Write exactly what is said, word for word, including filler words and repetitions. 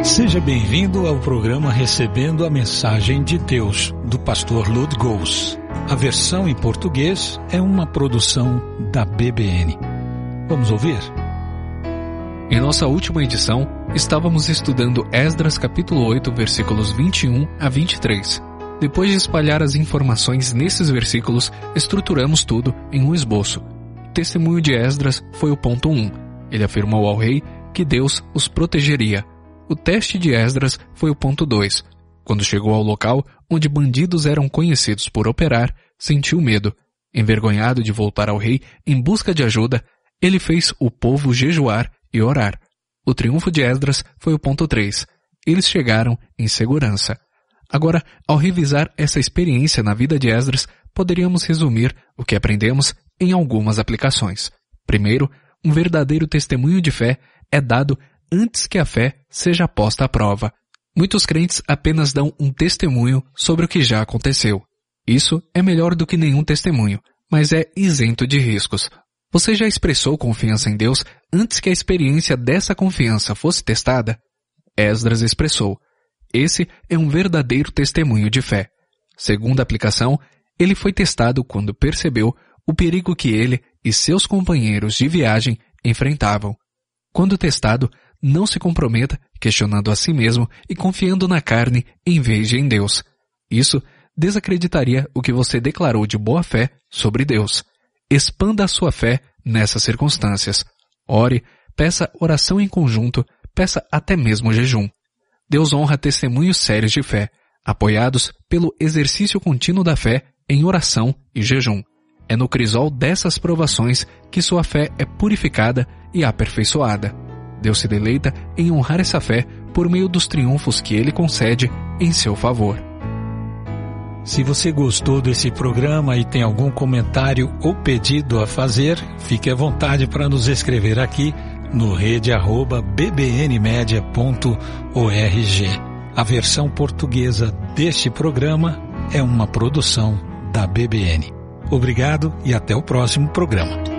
Seja bem-vindo ao programa Recebendo a Mensagem de Deus, do pastor Lud Gous. A versão em português é uma produção da B B N. Vamos ouvir? Em nossa última edição, estávamos estudando Esdras capítulo oito, versículos vinte e um a vinte e três. Depois de espalhar as informações nesses versículos, estruturamos tudo em um esboço. O testemunho de Esdras foi o ponto um. Ele afirmou ao rei que Deus os protegeria. O teste de Esdras foi o ponto dois. Quando chegou ao local onde bandidos eram conhecidos por operar, sentiu medo. Envergonhado de voltar ao rei em busca de ajuda, ele fez o povo jejuar e orar. O triunfo de Esdras foi o ponto três. Eles chegaram em segurança. Agora, ao revisar essa experiência na vida de Esdras, poderíamos resumir o que aprendemos em algumas aplicações. Primeiro, um verdadeiro testemunho de fé é dado antes que a fé seja posta à prova. Muitos crentes apenas dão um testemunho sobre o que já aconteceu. Isso é melhor do que nenhum testemunho, mas é isento de riscos. Você já expressou confiança em Deus antes que a experiência dessa confiança fosse testada? Esdras expressou. Esse é um verdadeiro testemunho de fé. Segunda aplicação, ele foi testado quando percebeu o perigo que ele e seus companheiros de viagem enfrentavam. Quando testado, não se comprometa questionando a si mesmo e confiando na carne em vez de em Deus. Isso desacreditaria o que você declarou de boa fé sobre Deus. Expanda a sua fé nessas circunstâncias. Ore, peça oração em conjunto, peça até mesmo jejum. Deus honra testemunhos sérios de fé, apoiados pelo exercício contínuo da fé em oração e jejum. É no crisol dessas provações que sua fé é purificada e aperfeiçoada. Deus se deleita em honrar essa fé por meio dos triunfos que Ele concede em seu favor. Se você gostou desse programa e tem algum comentário ou pedido a fazer, fique à vontade para nos escrever aqui no rede arroba b b n media ponto org. A versão portuguesa deste programa é uma produção da B B N. Obrigado e até o próximo programa.